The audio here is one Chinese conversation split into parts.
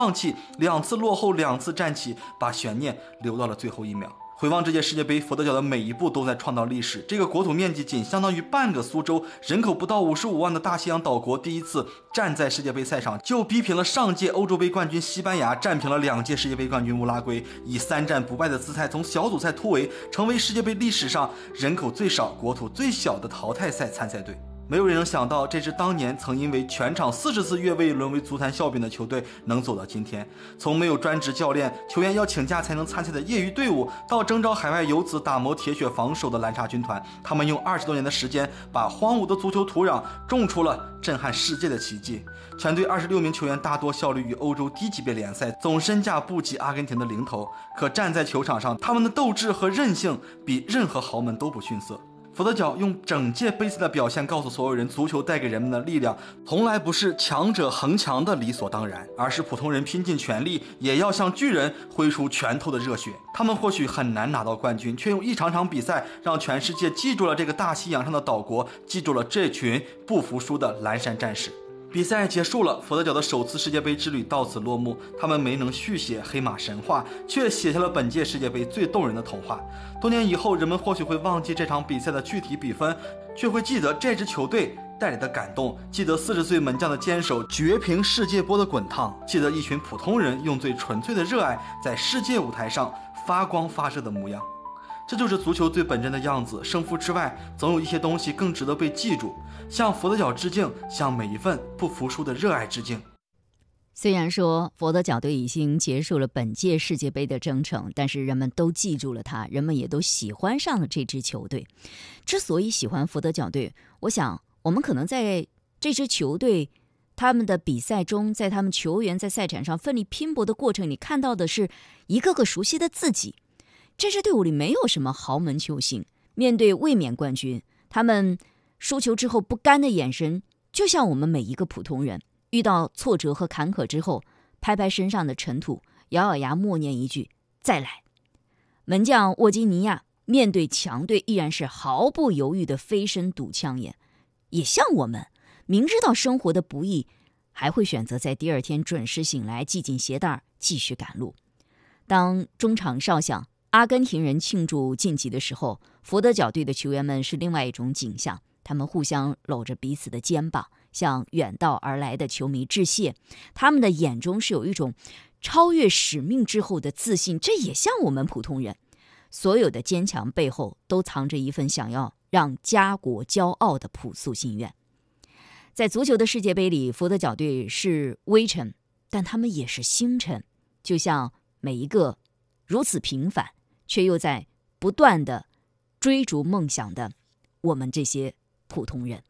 放弃，2次落后2次战起，把悬念留到了最后1秒。回望这届世界杯，佛得角的每一步都在创造历史。这个国土面积仅相当于半个苏州，人口不到55万的大西洋岛国，第一次站在世界杯赛场，就逼平了上届欧洲杯冠军西班牙，战平了2届世界杯冠军乌拉圭，以3战不败的姿态从小组赛突围，成为世界杯历史上人口最少、国土最小的淘汰赛参赛队。没有人能想到，这支当年曾因为全场40次越位沦为足坛笑柄的球队能走到今天。从没有专职教练，球员要请假才能参赛的业余队伍，到征召海外游子打磨铁血防守的蓝茶军团，他们用20多年的时间，把荒芜的足球土壤种出了震撼世界的奇迹。全队26名球员大多效力于欧洲低级别联赛，总身价不及阿根廷的零头，可站在球场上，他们的斗志和韧性比任何豪门都不逊色。佛得角用整届杯赛的表现告诉所有人，足球带给人们的力量从来不是强者恒强的理所当然，而是普通人拼尽全力也要像巨人挥出拳头的热血。他们或许很难拿到冠军，却用一场场比赛让全世界记住了这个大西洋上的岛国，记住了这群不服输的蓝山战士。比赛结束了，佛得角的首次世界杯之旅到此落幕。他们没能续写黑马神话，却写下了本届世界杯最动人的童话。多年以后，人们或许会忘记这场比赛的具体比分，却会记得这支球队带来的感动，记得40岁门将的坚守，绝平世界波的滚烫，记得一群普通人用最纯粹的热爱在世界舞台上发光发热的模样。这就是足球最本真的样子，胜负之外，总有一些东西更值得被记住。向佛得角致敬，向每一份不服输的热爱致敬。 虽然说佛得角队已经结束了本届世界杯的征程，但是人们都记住了他，人们也都喜欢上了这支球队。之所以喜欢佛得角队，我想我们可能在这支球队他们的比赛中，在他们球员在赛场上奋力拼搏的过程里，看到的是一个个熟悉的自己。这支队伍里没有什么豪门球星，面对卫冕冠军，他们输球之后不甘的眼神，就像我们每一个普通人遇到挫折和坎坷之后，拍拍身上的尘土，咬咬牙默念一句再来。门将沃基尼亚面对强队依然是毫不犹豫的飞身堵枪眼，也像我们明知道生活的不易，还会选择在第二天准时醒来，系紧鞋带继续赶路。当中场哨响，阿根廷人庆祝晋级的时候，佛得角队的球员们是另外一种景象，他们互相搂着彼此的肩膀，向远道而来的球迷致谢。他们的眼中是有一种超越使命之后的自信，这也像我们普通人。所有的坚强背后都藏着一份想要让家国骄傲的朴素心愿。在足球的世界杯里，佛得角队是微尘，但他们也是星辰，就像每一个如此平凡却又在不断的追逐梦想的我们这些普通人。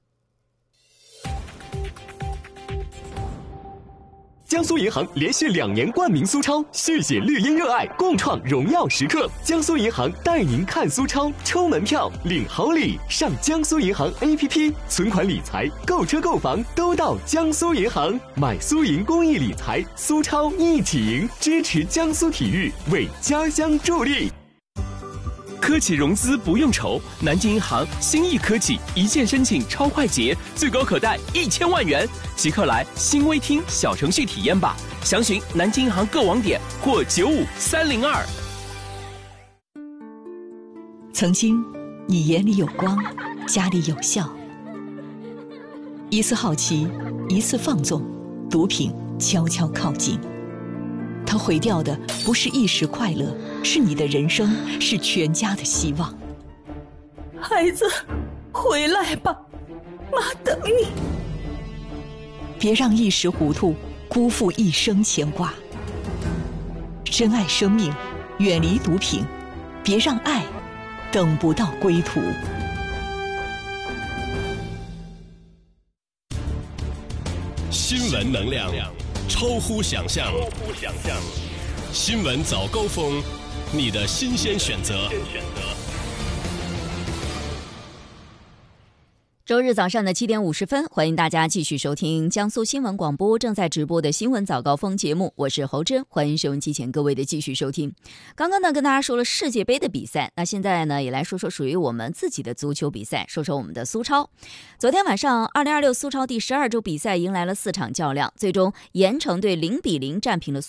江苏银行连续2年冠名苏超，续写绿茵热爱，共创荣耀时刻。江苏银行带您看苏超，抽门票领好礼，上江苏银行 APP， 存款理财、购车购房都到江苏银行，买苏银公益理财，苏超一起赢，支持江苏体育，为家乡助力。科技融资不用愁，南京银行新亿科技一键申请超快捷，最高可贷1000万元，即刻来新微厅小程序体验吧。详询南京银行各网点或95302。 曾经，你眼里有光，家里有笑。一次好奇，一次放纵，毒品悄悄靠近。它毁掉的不是一时快乐，是你的人生，是全家的希望。 孩子，回来吧，妈等你。 别让一时糊涂辜负一生牵挂。珍爱生命，远离毒品，别让爱等不到归途。 新闻能量超乎想象，新闻早高峰，你的新鲜选择。 周日早上的7点50分，欢迎大家继续收听江苏新闻广播正在直播的新闻早高峰节目，我是侯真，欢迎收音机前各位的继续收听。刚刚呢跟大家说了世界杯的比赛，那现在呢也来说说属于我们自己的足球比赛，说说我们的苏超。昨天晚上2026苏超第12周比赛迎来了4场较量，最终盐城队0-0战平了